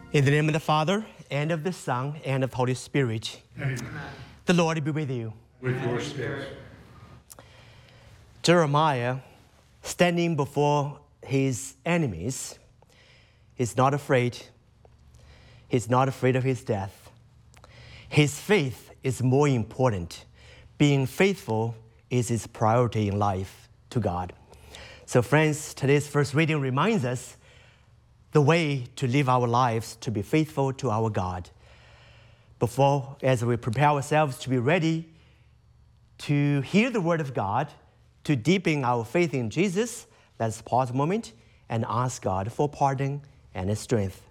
In the name of the Father, and of the Son, and of the Holy Spirit. Amen. The Lord be with you. With your spirit. Jeremiah, standing before his enemies, is not afraid. He's not afraid of his death. His faith is more important. Being faithful is his priority in life to God. So friends, today's first reading reminds us the way to live our lives to be faithful to our God. Before, as we prepare ourselves to be ready to hear the word of God, to deepen our faith in Jesus, let's pause a moment and ask God for pardon and strength.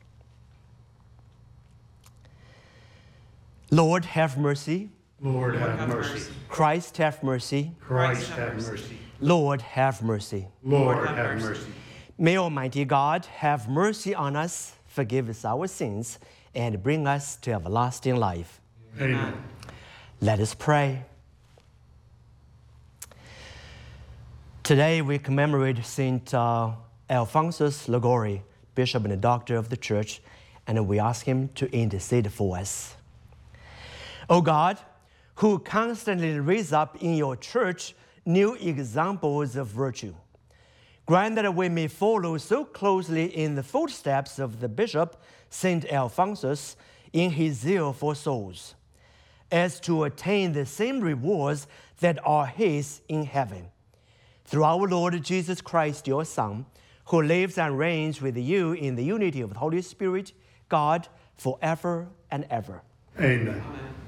Lord, have mercy. Lord, have mercy. Christ, have mercy. Christ, have mercy. Lord, have mercy. Lord, have mercy. May Almighty God have mercy on us, forgive us our sins, and bring us to everlasting life. Amen. Let us pray. Today we commemorate Saint Alphonsus Liguori, Bishop and Doctor of the Church, and we ask him to intercede for us. O God, who constantly raise up in your church new examples of virtue, grant that we may follow so closely in the footsteps of the Bishop, Saint Alphonsus, in his zeal for souls, as to attain the same rewards that are his in heaven. Through our Lord Jesus Christ, your Son, who lives and reigns with you in the unity of the Holy Spirit, God, forever and ever. Amen.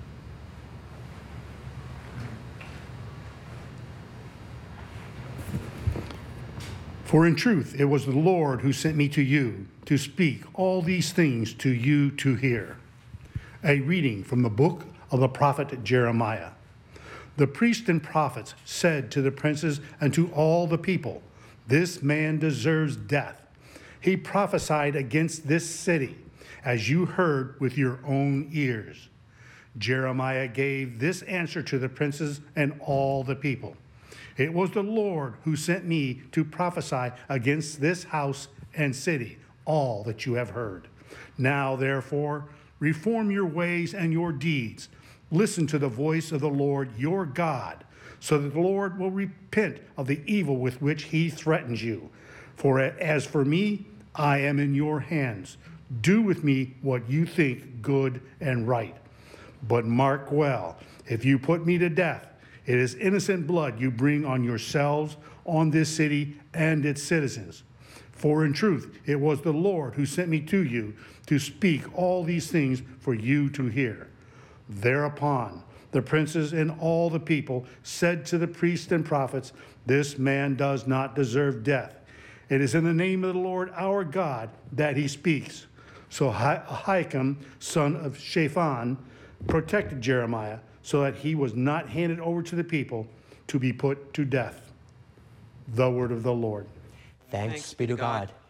For in truth, it was the Lord who sent me to you to speak all these things to you to hear. A reading from the book of the prophet Jeremiah. The priests and prophets said to the princes and to all the people, "This man deserves death. He prophesied against this city, as you heard with your own ears." Jeremiah gave this answer to the princes and all the people. "It was the Lord who sent me to prophesy against this house and city, all that you have heard. Now, therefore, reform your ways and your deeds. Listen to the voice of the Lord your God, so that the Lord will repent of the evil with which he threatens you. For as for me, I am in your hands. Do with me what you think good and right. But mark well, if you put me to death, it is innocent blood you bring on yourselves, on this city and its citizens. For in truth, it was the Lord who sent me to you to speak all these things for you to hear." Thereupon, the princes and all the people said to the priests and prophets, "This man does not deserve death. It is in the name of the Lord our God that he speaks." So Ahikam, son of Shaphan, protected Jeremiah, so that he was not handed over to the people to be put to death. The word of the Lord. Thanks be to God.